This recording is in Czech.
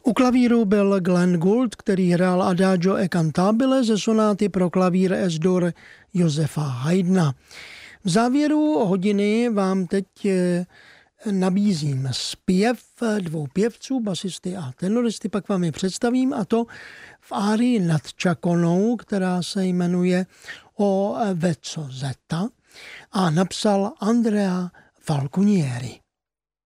U klavíru byl Glenn Gould, který hrál Adagio e cantabile ze sonáty pro klavír S-dur Josefa Haydna. V závěru hodiny vám teď nabízím zpěv dvou pěvců, basisty a tenoristy, pak vám je představím, a to v árii nad Čakonou, která se jmenuje O Vezzo Zeta a napsal Andrea Falconieri.